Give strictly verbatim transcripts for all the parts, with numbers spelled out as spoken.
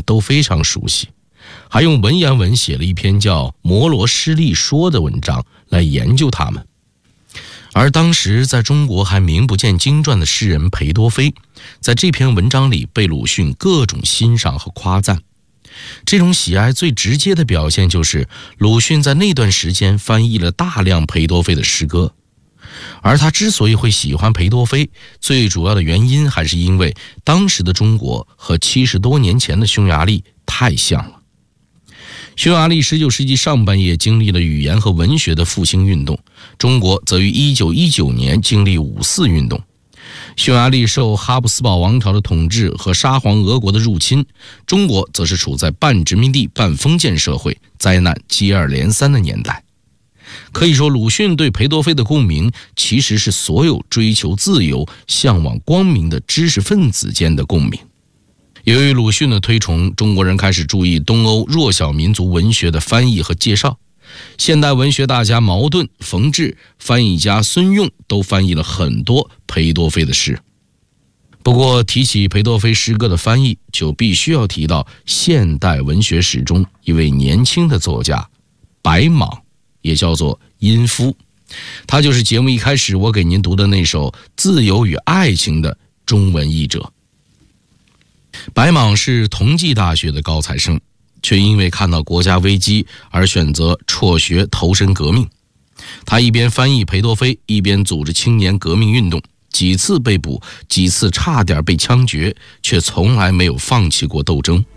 都非常熟悉，还用文言文写了一篇叫《摩罗诗力说》的文章来研究他们。而当时在中国还名不见经传的诗人裴多菲，在这篇文章里被鲁迅各种欣赏和夸赞。这种喜爱最直接的表现就是鲁迅在那段时间翻译了大量裴多菲的诗歌。而他之所以会喜欢裴多菲，最主要的原因还是因为当时的中国和七十多年前的匈牙利太像了。匈牙利十九世纪上半叶经历了语言和文学的复兴运动，中国则于一九一九年经历五四运动。匈牙利受哈布斯堡王朝的统治和沙皇俄国的入侵，中国则是处在半殖民地半封建社会，灾难接二连三的年代。可以说，鲁迅对裴多菲的共鸣其实是所有追求自由、向往光明的知识分子间的共鸣。由于鲁迅的推崇，中国人开始注意东欧弱小民族文学的翻译和介绍。现代文学大家茅盾、冯至、翻译家孙用都翻译了很多裴多菲的诗。不过提起裴多菲诗歌的翻译，就必须要提到现代文学史中一位年轻的作家白莽，也叫做殷夫。他就是节目一开始我给您读的那首《自由与爱情》的中文译者。白莽是同济大学的高材生，却因为看到国家危机而选择辍学投身革命。他一边翻译裴多菲，一边组织青年革命运动，几次被捕，几次差点被枪决，却从来没有放弃过斗争。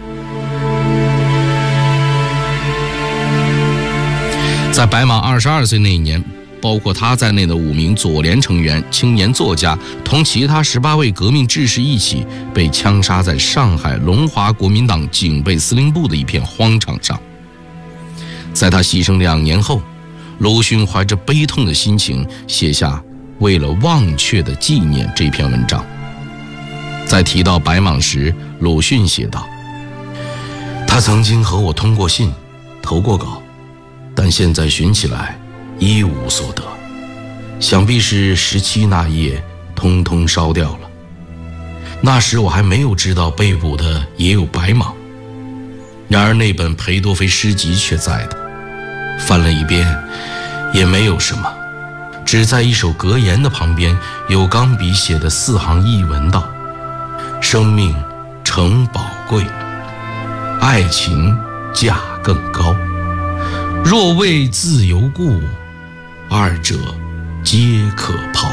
在白莽二十二岁那一年，包括他在内的五名左联成员、青年作家同其他十八位革命志士一起被枪杀在上海龙华国民党警备司令部的一片荒场上。在他牺牲两年后，鲁迅怀着悲痛的心情写下《为了忘却的纪念》这篇文章。在提到白莽时，鲁迅写道：他曾经和我通过信，投过稿，但现在寻起来一无所得，想必是十七那页通通烧掉了。那时我还没有知道被捕的也有白莽，然而那本裴多菲诗集却在的，翻了一遍也没有什么，只在一首格言的旁边有钢笔写的四行译文道：生命诚宝贵，爱情价更高，若为自由故，二者皆可抛。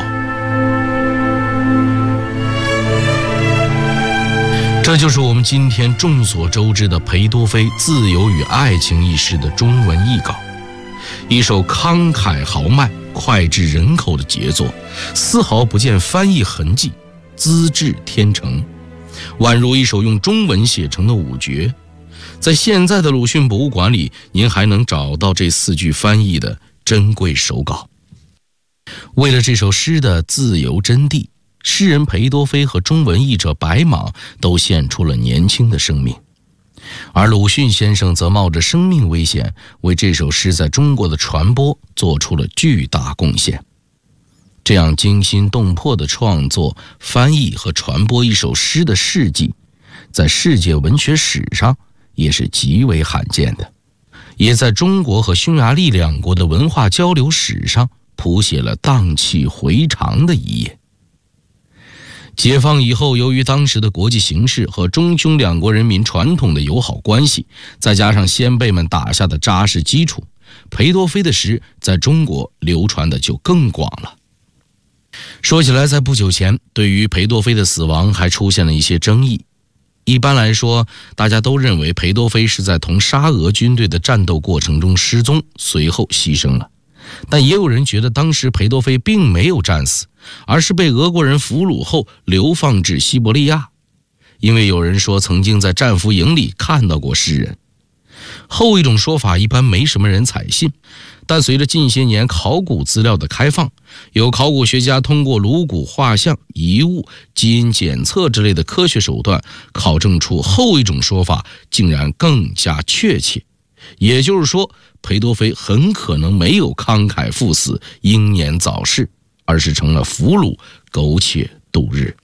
这就是我们今天众所周知的裴多菲《自由与爱情》一诗的中文译稿，一首慷慨豪迈、脍炙人口的杰作，丝毫不见翻译痕迹，资质天成，宛如一首用中文写成的五绝。在现在的鲁迅博物馆里，您还能找到这四句翻译的珍贵手稿。为了这首诗的自由真谛，诗人裴多菲和中文译者白莽都献出了年轻的生命，而鲁迅先生则冒着生命危险，为这首诗在中国的传播做出了巨大贡献。这样惊心动魄的创作、翻译和传播一首诗的事迹，在世界文学史上也是极为罕见的，也在中国和匈牙利两国的文化交流史上谱写了荡气回肠的一页。解放以后，由于当时的国际形势和中匈两国人民传统的友好关系，再加上先辈们打下的扎实基础，裴多菲的诗在中国流传的就更广了。说起来，在不久前，对于裴多菲的死亡还出现了一些争议。一般来说，大家都认为裴多菲是在同沙俄军队的战斗过程中失踪，随后牺牲了。但也有人觉得当时裴多菲并没有战死，而是被俄国人俘虏后流放至西伯利亚，因为有人说曾经在战俘营里看到过诗人。后一种说法一般没什么人采信，但随着近些年考古资料的开放，有考古学家通过颅骨画像、遗物、基因检测之类的科学手段，考证出后一种说法竟然更加确切。也就是说，裴多菲很可能没有慷慨赴死、英年早逝，而是成了俘虏，苟且度日。